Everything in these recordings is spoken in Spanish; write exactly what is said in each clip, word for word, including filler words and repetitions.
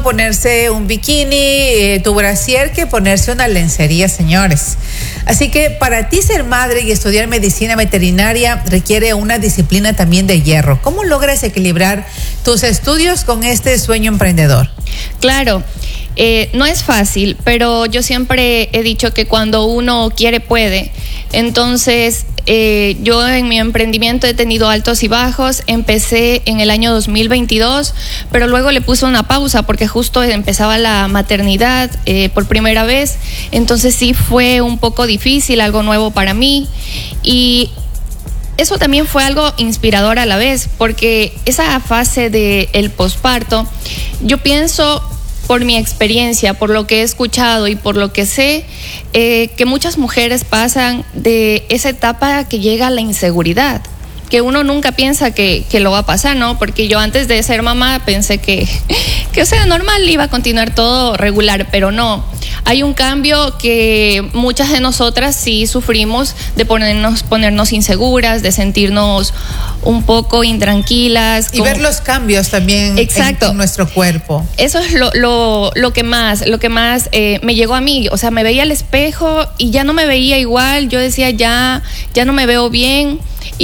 ponerse un bikini, eh, tu brasier, que ponerse una lencería, señores. Así que para ti ser madre y estudiar medicina veterinaria requiere una disciplina también de hierro. ¿Cómo logras equilibrar tus estudios con este sueño emprendedor? Claro, eh, no es fácil, pero yo siempre he dicho que cuando uno quiere, puede. Entonces, eh, yo en mi emprendimiento he tenido altos y bajos. Empecé en el año dos mil veintidós, pero luego le puse una pausa porque justo empezaba la maternidad eh, por primera vez. Entonces sí fue un poco difícil, algo nuevo para mí. Y eso también fue algo inspirador a la vez, porque esa fase del posparto, yo pienso, por mi experiencia, por lo que he escuchado y por lo que sé, eh, que muchas mujeres pasan de esa etapa que llega a la inseguridad, que uno nunca piensa que, que lo va a pasar, ¿no? Porque yo antes de ser mamá pensé que, que, o sea, normal, iba a continuar todo regular, pero no. Hay un cambio que muchas de nosotras sí sufrimos, de ponernos, ponernos inseguras, de sentirnos un poco intranquilas. Y con... ver los cambios también. Exacto. En, en nuestro cuerpo. Eso es lo, lo, lo que más, lo que más eh, me llegó a mí. O sea, me veía al espejo y ya no me veía igual. Yo decía, ya, ya no me veo bien.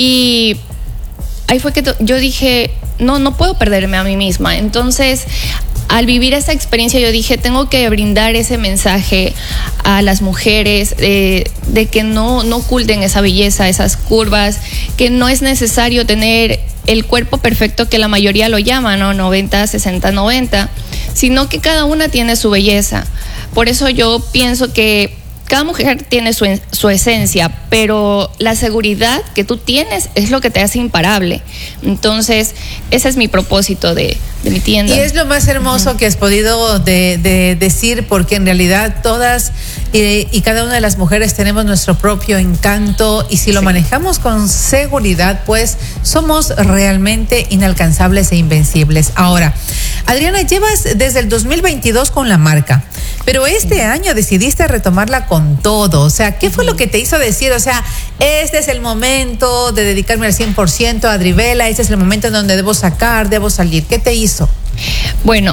Y ahí fue que yo dije, no, no puedo perderme a mí misma. Entonces, al vivir esa experiencia, yo dije, tengo que brindar ese mensaje a las mujeres eh, de que no, no oculten esa belleza, esas curvas, que no es necesario tener el cuerpo perfecto que la mayoría lo llama, ¿no? noventa, sesenta, noventa, sino que cada una tiene su belleza. Por eso yo pienso que cada mujer tiene su, su esencia, pero la seguridad que tú tienes es lo que te hace imparable. Entonces, ese es mi propósito de, de mi tienda. Y es lo más hermoso uh-huh. que has podido de, de decir, porque en realidad todas y, y cada una de las mujeres tenemos nuestro propio encanto, y si lo sí. manejamos con seguridad, pues somos realmente inalcanzables e invencibles. Ahora, Adriana, llevas desde el dos mil veintidós con la marca, pero este año decidiste retomarla con todo. O sea, ¿qué fue lo que te hizo decir, o sea, este es el momento de dedicarme al cien por ciento a Adrivela, este es el momento en donde debo sacar, debo salir? ¿Qué te hizo? Bueno,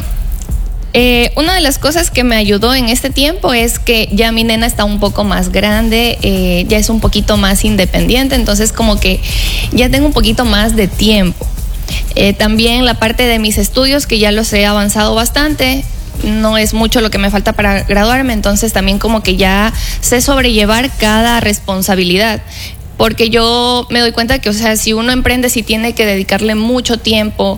eh, una de las cosas que me ayudó en este tiempo es que ya mi nena está un poco más grande, eh, ya es un poquito más independiente, entonces como que ya tengo un poquito más de tiempo. Eh, también la parte de mis estudios, que ya los he avanzado bastante. No es mucho lo que me falta para graduarme, entonces también como que ya sé sobrellevar cada responsabilidad, porque yo me doy cuenta que, o sea, si uno emprende, sí tiene que dedicarle mucho tiempo,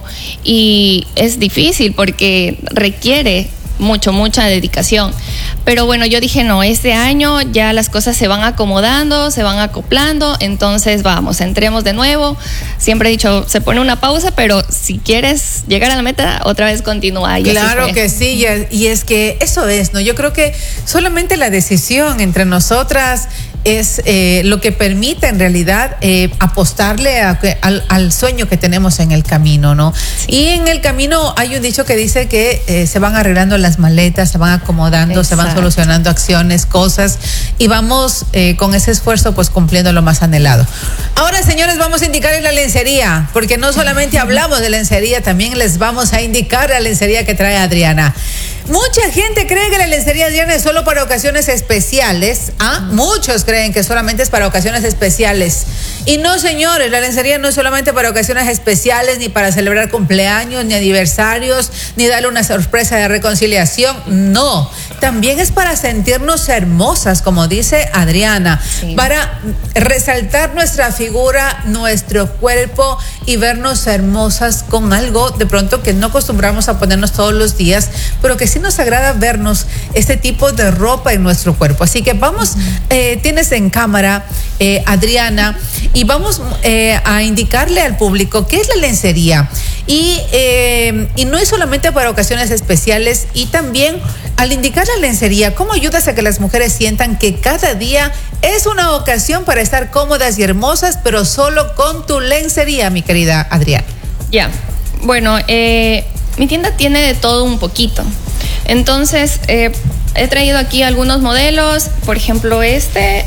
y es difícil porque requiere mucho, mucha dedicación. Pero bueno, yo dije, no, este año ya las cosas se van acomodando, se van acoplando, entonces vamos, entremos de nuevo. Siempre he dicho, se pone una pausa, pero si quieres llegar a la meta, otra vez continúa. Y claro que sí, y es que eso es, ¿no? Yo creo que solamente la decisión entre nosotras es eh, lo que permite en realidad eh, apostarle a, al, al sueño que tenemos en el camino, ¿no? Sí. Y en el camino hay un dicho que dice que eh, se van arreglando las maletas, se van acomodando, exacto, se van solucionando acciones, cosas, y vamos eh, con ese esfuerzo pues cumpliendo lo más anhelado. Ahora, señores, vamos a indicarles la lencería, porque no solamente hablamos de lencería, también les vamos a indicar la lencería que trae Adriana. Mucha gente cree que la lencería Adriana es solo para ocasiones especiales. ¿Ah? Muchos creen que solamente es para ocasiones especiales. Y no, señores, la lencería no es solamente para ocasiones especiales, ni para celebrar cumpleaños, ni aniversarios, ni darle una sorpresa de reconciliación. No, también es para sentirnos hermosas, como dice Adriana, sí, para resaltar nuestra figura, nuestro cuerpo, y vernos hermosas con algo de pronto que no acostumbramos a ponernos todos los días, pero que sí nos agrada vernos este tipo de ropa en nuestro cuerpo. Así que vamos, uh-huh. eh, tienes en cámara, eh, Adriana, y vamos eh, a indicarle al público qué es la lencería. Y, eh, y no es solamente para ocasiones especiales, y también al indicar la lencería, ¿cómo ayudas a que las mujeres sientan que cada día es una ocasión para estar cómodas y hermosas, pero solo con tu lencería, mi querida Adriana? Ya, bueno, eh, mi tienda tiene de todo un poquito. Entonces, eh, he traído aquí algunos modelos. Por ejemplo, este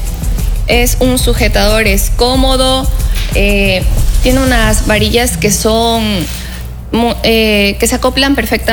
es un sujetador, es cómodo, eh, tiene unas varillas que son, eh, que se acoplan perfectamente